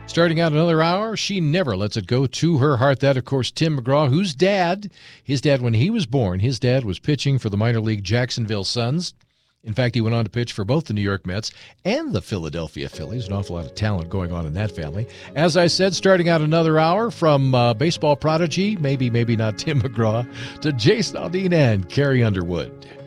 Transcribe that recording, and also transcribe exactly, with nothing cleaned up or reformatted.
Starting out another hour, she never lets it go to her heart. That, of course, Tim McGraw, whose dad, his dad, when he was born, his dad was pitching for the minor league Jacksonville Suns. In fact, he went on to pitch for both the New York Mets and the Philadelphia Phillies. An awful lot of talent going on in that family. As I said, starting out another hour from uh, baseball prodigy, maybe, maybe not Tim McGraw, to Jason Aldean and Carrie Underwood.